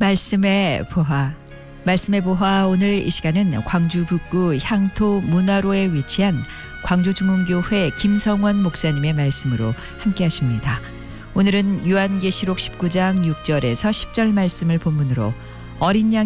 말씀의 보화. 말씀의 보화 오늘 이 시간은 광주 북구 향토 문화로에 위치한 광주중흥교회 김성원 목사님의 말씀으로 함께 하십니다. 오늘은 요한계시록 19장 6절에서 10절 말씀을 본문으로 어린 양